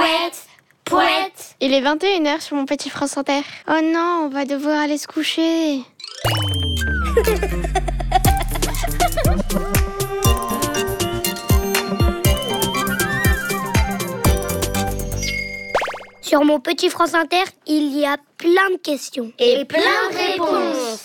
Pouette, pouette. Il est 21h sur mon petit France Inter. Oh non, on va devoir aller se coucher. Sur mon petit France Inter, il y a plein de questions. Et plein de réponses.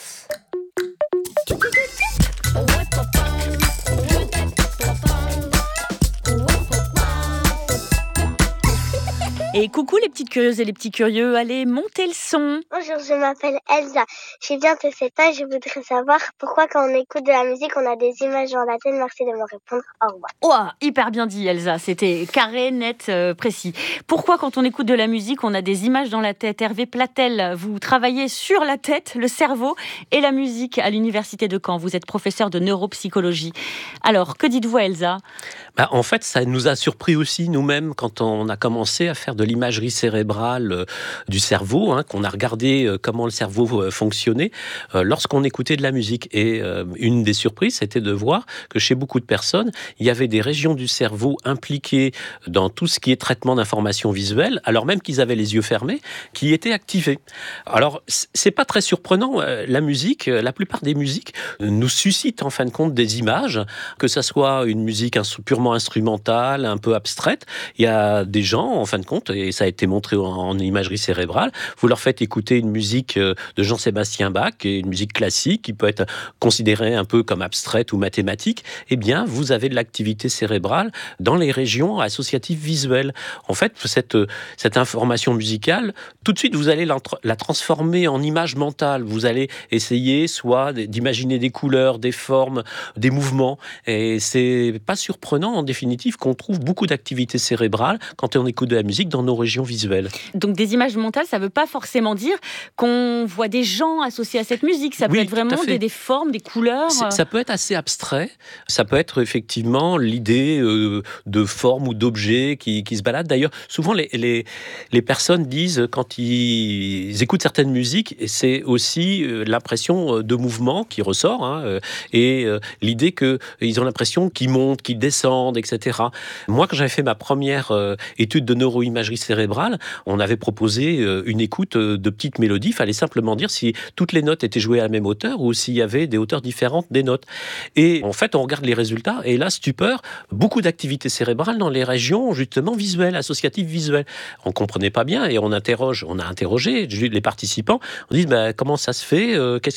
Et coucou les petites curieuses et les petits curieux, allez, montez le son. Bonjour, je m'appelle Elsa. J'ai bientôt 7 ans et je voudrais savoir pourquoi quand on écoute de la musique, on a des images dans la tête. Merci de me répondre. Au revoir. Oh, hyper bien dit Elsa, c'était carré, net, précis. Pourquoi quand on écoute de la musique, on a des images dans la tête? Hervé Platel, vous travaillez sur la tête, le cerveau et la musique à l'université de Caen. Vous êtes professeur de neuropsychologie. Alors, que dites-vous Elsa? En fait, ça nous a surpris aussi nous-mêmes quand on a commencé à faire de l'imagerie cérébrale du cerveau, qu'on a regardé comment le cerveau fonctionnait lorsqu'on écoutait de la musique. Et une des surprises, c'était de voir que chez beaucoup de personnes, il y avait des régions du cerveau impliquées dans tout ce qui est traitement d'informations visuelles, alors même qu'ils avaient les yeux fermés, qui étaient activées. Alors, c'est pas très surprenant. La musique, la plupart des musiques nous suscitent en fin de compte des images, que ça soit une musique purement instrumentale, un peu abstraite. Il y a des gens, en fin de compte, et ça a été montré en imagerie cérébrale, vous leur faites écouter une musique de Jean-Sébastien Bach, qui est une musique classique, qui peut être considérée un peu comme abstraite ou mathématique, eh bien, vous avez de l'activité cérébrale dans les régions associatives visuelles. En fait, cette information musicale, tout de suite, vous allez la transformer en image mentale. Vous allez essayer soit d'imaginer des couleurs, des formes, des mouvements, et c'est pas surprenant, en définitive, qu'on trouve beaucoup d'activité cérébrale quand on écoute de la musique dans nos régions visuelles. Donc des images mentales, ça ne veut pas forcément dire qu'on voit des gens associés à cette musique. Ça peut être vraiment des formes, des couleurs. Ça peut être assez abstrait. Ça peut être effectivement l'idée de formes ou d'objets qui se baladent. D'ailleurs, souvent les personnes disent, quand ils écoutent certaines musiques, c'est aussi l'impression de mouvement qui ressort, et l'idée qu'ils ont l'impression qu'ils montent, qu'ils descendent, etc. Moi, quand j'avais fait ma première étude de neuroimagerie cérébrale, on avait proposé une écoute de petites mélodies. Il fallait simplement dire si toutes les notes étaient jouées à la même hauteur ou s'il y avait des hauteurs différentes des notes. Et en fait, on regarde les résultats et là, stupeur, beaucoup d'activité cérébrale dans les régions justement visuelles, associatives visuelles. On comprenait pas bien et on a interrogé les participants. On dit comment ça se fait,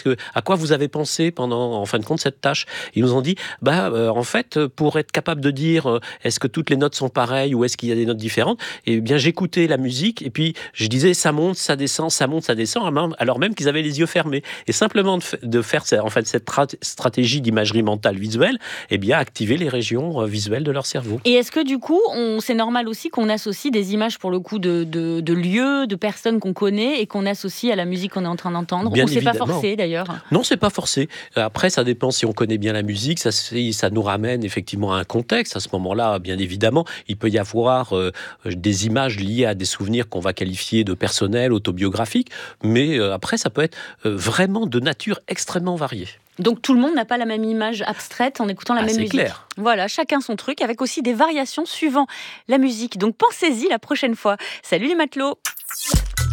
à quoi vous avez pensé pendant en fin de compte cette tâche? Ils nous ont dit en fait, pour être capable de dire est-ce que toutes les notes sont pareilles ou est-ce qu'il y a des notes différentes, eh bien j'écoutais la musique et puis je disais ça monte, ça descend, alors même qu'ils avaient les yeux fermés. Et simplement de faire en fait cette stratégie d'imagerie mentale visuelle, eh bien activer les régions visuelles de leur cerveau. Et est-ce que du coup, c'est normal aussi qu'on associe des images pour le coup de lieux, de personnes qu'on connaît et qu'on associe à la musique qu'on est en train d'entendre? Bien ou c'est évidemment. pas forcé d'ailleurs? Non, c'est pas forcé. Après, ça dépend si on connaît bien la musique, ça nous ramène effectivement à un contexte. À ce moment-là, bien évidemment, il peut y avoir des images liées à des souvenirs qu'on va qualifier de personnels, autobiographiques, mais après, ça peut être vraiment de nature extrêmement variée. Donc tout le monde n'a pas la même image abstraite en écoutant la même musique. Clair. Voilà, chacun son truc, avec aussi des variations suivant la musique. Donc pensez-y la prochaine fois. Salut les matelots!